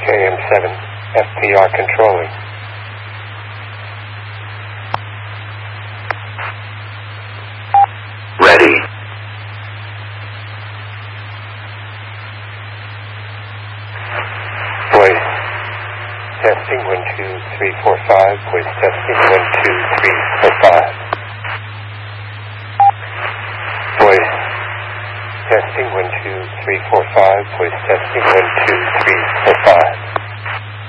KM7, FPR controlling. Ready. Voice testing 1 2 3 4 5. Voice testing 1 2 3 4 5. Voice testing 1 2 3 4 5. Voice testing 1 2 3 4 5.